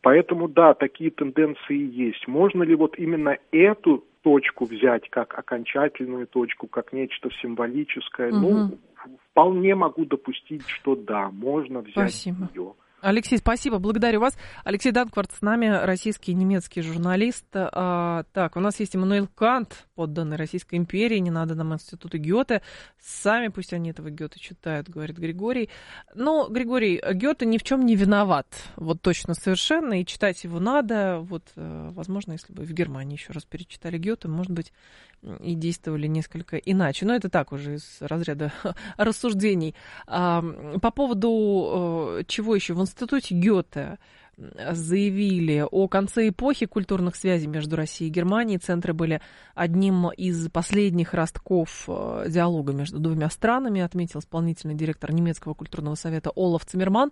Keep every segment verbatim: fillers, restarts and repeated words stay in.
Поэтому, да, такие тенденции есть. Можно ли вот именно эту точку взять как окончательную точку, как нечто символическое? Угу. Ну, вполне могу допустить, что да, можно взять Спасибо. ее. Алексей, спасибо, благодарю вас. Алексей Данкварт с нами, российский и немецкий журналист. А, так, у нас есть Иммануил Кант, подданный Российской империи, не надо нам институты Гёте. Сами пусть они этого Гёте читают, говорит Григорий. Но, Григорий, Гёте ни в чем не виноват, вот точно совершенно, и читать его надо. Вот, возможно, если бы в Германии еще раз перечитали Гёте, может быть, и действовали несколько иначе. Но это так уже из разряда рассуждений. А, по поводу чего еще? В институте Гёте заявили о конце эпохи культурных связей между Россией и Германией. Центры были одним из последних ростков диалога между двумя странами, отметил исполнительный директор немецкого культурного совета Олаф Циммерман.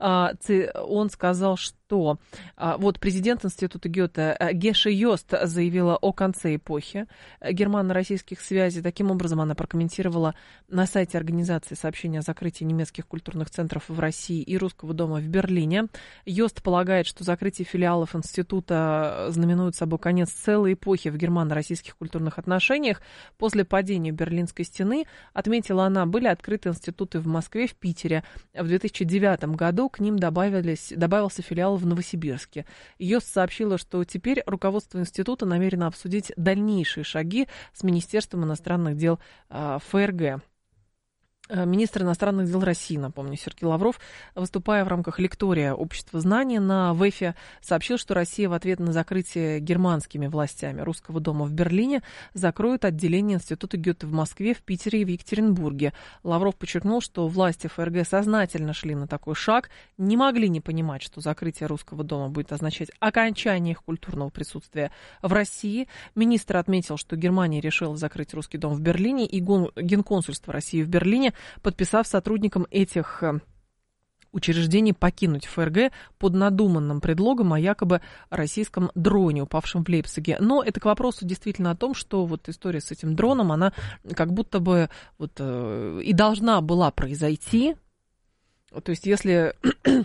Он сказал, что вот президент института Гёте Геша Йост заявила о конце эпохи германо-российских связей. Таким образом, она прокомментировала на сайте организации сообщение о закрытии немецких культурных центров в России и Русского дома в Берлине. Йост полагает, что закрытие филиалов института знаменует собой конец целой эпохи в германо-российских культурных отношениях. После падения Берлинской стены, отметила она, были открыты институты в Москве, в Питере. В две тысячи девятом году к ним добавились, добавился филиал в Новосибирске. Йост сообщила, что теперь руководство института намерено обсудить дальнейшие шаги с Министерством иностранных дел ФРГ. Министр иностранных дел России, напомню, Сергей Лавров, выступая в рамках лектория Общества знаний на ВЭФе, сообщил, что Россия в ответ на закрытие германскими властями Русского дома в Берлине закроет отделение Института Гёте в Москве, в Питере и в Екатеринбурге. Лавров подчеркнул, что власти ФРГ сознательно шли на такой шаг, не могли не понимать, что закрытие Русского дома будет означать окончание их культурного присутствия в России. Министр отметил, что Германия решила закрыть Русский дом в Берлине и Генконсульство России в Берлине, подписав сотрудникам этих учреждений покинуть ФРГ под надуманным предлогом о якобы российском дроне, упавшем в Лейпциге. Но это к вопросу действительно о том, что вот история с этим дроном, она как будто бы вот, э, и должна была произойти. То есть если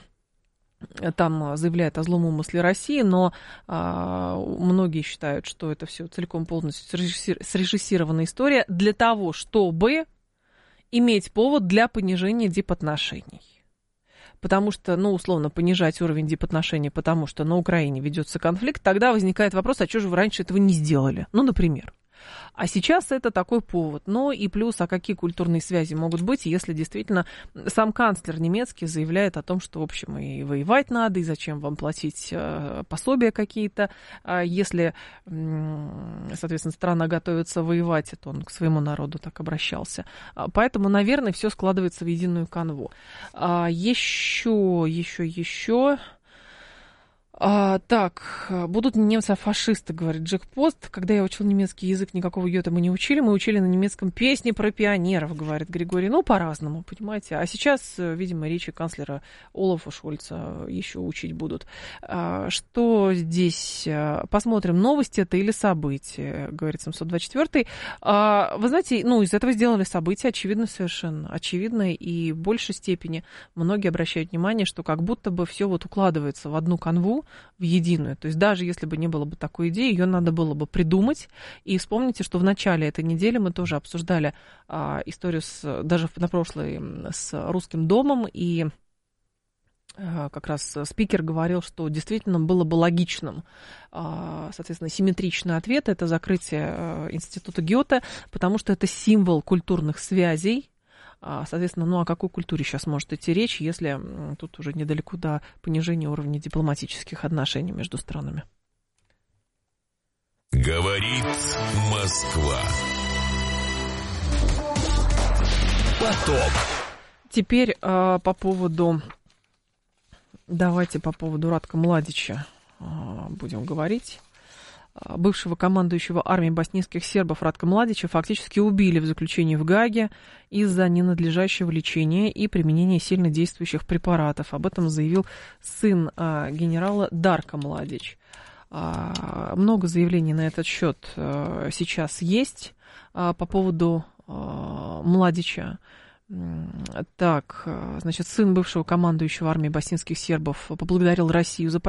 там заявляет о злом умысле России, но а, многие считают, что это все целиком полностью срежиссированная история для того, чтобы иметь повод для понижения дипотношений. Потому что, ну, условно, понижать уровень дипотношений, потому что на Украине ведется конфликт, тогда возникает вопрос, а что же вы раньше этого не сделали? Ну, например. А сейчас это такой повод. Ну и плюс, а какие культурные связи могут быть, если действительно сам канцлер немецкий заявляет о том, что, в общем, и воевать надо, и зачем вам платить пособия какие-то, если, соответственно, страна готовится воевать, это он к своему народу так обращался. Поэтому, наверное, все складывается в единую канву. Еще, еще, еще... А, так, будут немцы фашисты, говорит Джек Пост. Когда я учил немецкий язык, никакого Гёте мы не учили. Мы учили на немецком песни про пионеров, говорит Григорий. Ну, по-разному, понимаете. А сейчас, видимо, речи канцлера Олафа Шольца еще учить будут. А, что здесь? Посмотрим, новости это или события, говорит семьсот двадцать четвёртый. А, вы знаете, ну, из этого сделали события, очевидно совершенно. Очевидно, и в большей степени многие обращают внимание, что как будто бы все вот укладывается в одну канву, в единую. То есть даже если бы не было бы такой идеи, ее надо было бы придумать. И вспомните, что в начале этой недели мы тоже обсуждали а, историю с, даже на прошлой с Русским домом, и а, как раз спикер говорил, что действительно было бы логичным, а, соответственно, симметричный ответ — это закрытие а, института Гёте, потому что это символ культурных связей. Соответственно, ну о какой культуре сейчас может идти речь, если тут уже недалеко до понижения уровня дипломатических отношений между странами? Говорит Москва. Поток. Теперь э, по поводу, давайте по поводу Радка Младича э, будем говорить. Бывшего командующего армией боснийских сербов Радка Младича фактически убили в заключении в Гааге из-за ненадлежащего лечения и применения сильнодействующих препаратов. Об этом заявил сын а, генерала Дарко Младич. А, много заявлений на этот счет а, сейчас есть а, по поводу а, Младича. Так, значит, сын бывшего командующего армией боснийских сербов поблагодарил Россию за